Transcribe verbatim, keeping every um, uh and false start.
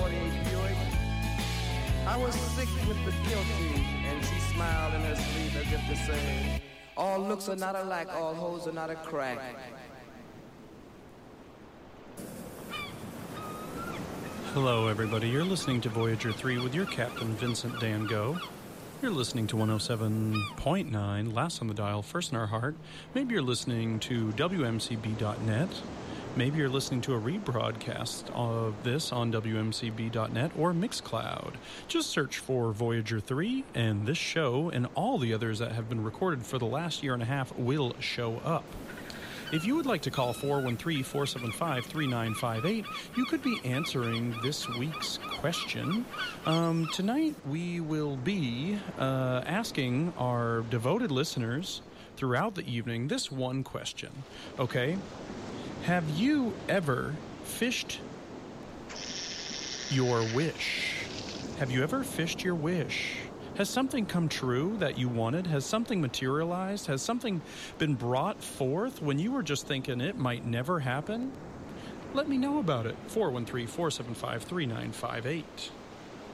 forty-eight Buick. I was sick with the guilty, and she smiled in her sleeve as if to say, all looks are not alike, all hoes are not a crack. Hello, everybody. You're listening to Voyager three with your Captain Vincent Dan Go. You're listening to one oh seven point nine, last on the dial, first in our heart. Maybe you're listening to W M C B dot net. Maybe you're listening to a rebroadcast of this on W M C B dot net or Mixcloud. Just search for Voyager three, and this show and all the others that have been recorded for the last year and a half will show up. If you would like to call four one three, four seven five, three nine five eight, you could be answering this week's question. Um, tonight we will be uh, asking our devoted listeners throughout the evening this one question, okay? Have you ever fished your wish? Have you ever fished your wish? Has something come true that you wanted? Has something materialized? Has something been brought forth when you were just thinking it might never happen? Let me know about it. four one three, four seven five, three nine five eight.